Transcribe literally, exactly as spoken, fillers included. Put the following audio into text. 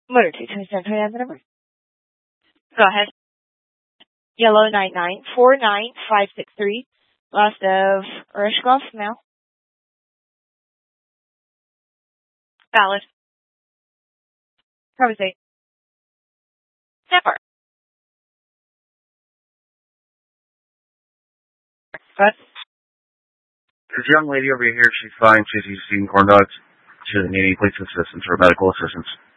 Motor two twenty-seven, can I have the number? Go ahead. Yellow nine nine four nine five six three. Last of Urshkov, now. Valid. Cover date. Never. But There's a young lady over here. She's fine. She's eating corn dogs. She doesn't need any police assistance or medical assistance.